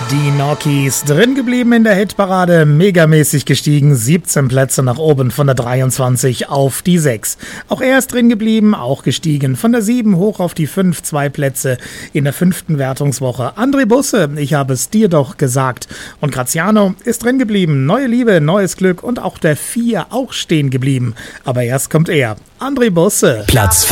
Die Gnocchis drin geblieben in der Hitparade, megamäßig gestiegen, 17 Plätze nach oben von der 23 auf die 6. Auch er ist drin geblieben, auch gestiegen, von der 7 hoch auf die 5, 2 Plätze in der 5. Wertungswoche. André Busse, ich habe es dir doch gesagt. Und Graziano ist drin geblieben, neue Liebe, neues Glück und auch der 4 auch stehen geblieben. Aber erst kommt er, André Busse. Platz